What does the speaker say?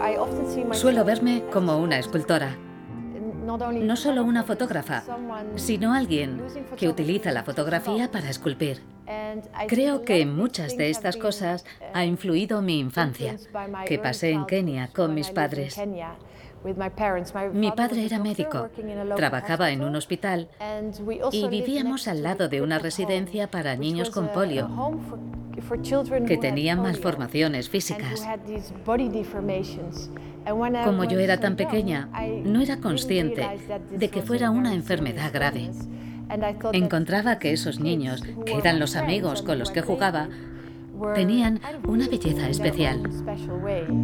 Suelo verme como una escultora. No solo una fotógrafa, sino alguien que utiliza la fotografía para esculpir. Creo que en muchas de estas cosas ha influido mi infancia, que pasé en Kenia con mis padres. Mi padre era médico, trabajaba en un hospital y vivíamos al lado de una residencia para niños con polio, que tenían malformaciones físicas. Como yo era tan pequeña, no era consciente de que fuera una enfermedad grave. Encontraba que esos niños, que eran los amigos con los que jugaba, tenían una belleza especial.